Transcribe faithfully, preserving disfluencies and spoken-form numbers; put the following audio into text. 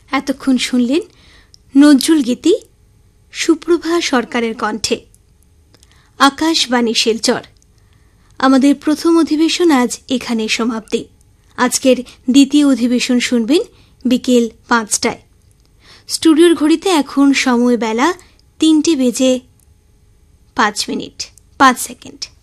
এতক্ষণ শুনলেন নজরুল গীতি সুপ্রভা সরকারের কণ্ঠে। আকাশবাণী শিলচর। আমাদের প্রথম অধিবেশন আজ এখানে সমাপ্তি। আজকের দ্বিতীয় অধিবেশন শুনবেন বিকেল পাঁচটায়। স্টুডিওর ঘড়িতে এখন সময় বেলা তিনটে বেজে পাঁচ মিনিট পাঁচ সেকেন্ড।